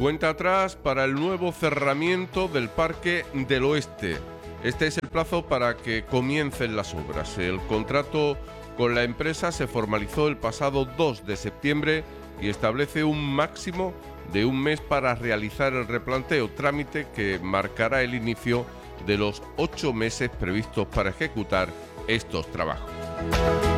Cuenta atrás para el nuevo cerramiento del Parque del Oeste. Este es el plazo para que comiencen las obras. El contrato con la empresa se formalizó el pasado 2 de septiembre y establece un máximo de un mes para realizar el replanteo, trámite que marcará el inicio de los 8 meses previstos para ejecutar estos trabajos.